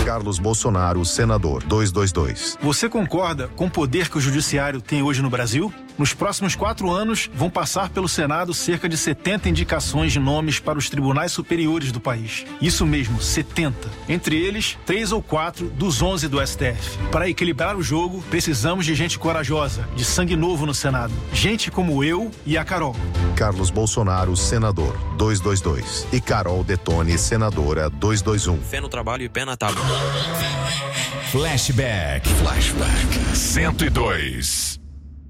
Carlos Bolsonaro, senador, 222. Você concorda com o poder que o judiciário tem hoje no Brasil? Nos próximos 4 anos, vão passar pelo Senado cerca de 70 indicações de nomes para os tribunais superiores do país. Isso mesmo, 70. Entre eles, 3 ou 4 dos 11 do STF. Para equilibrar o jogo, precisamos de gente corajosa, de sangue novo no Senado. Gente como eu e a Carol. Carlos Bolsonaro, senador, 222. E Carol Detone, senadora, 221. Fé no trabalho e pé na tábua. Flashback 102.